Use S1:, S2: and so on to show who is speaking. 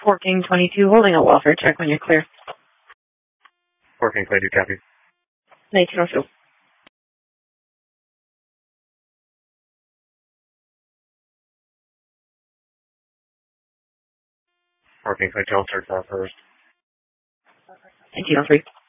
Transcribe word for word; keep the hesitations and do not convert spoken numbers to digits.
S1: four King twenty-two, holding a welfare check when you're clear.
S2: four King twenty-two, copy.
S1: nineteen oh two.
S2: four King twenty-two, I'll start that first.
S1: nineteen oh three.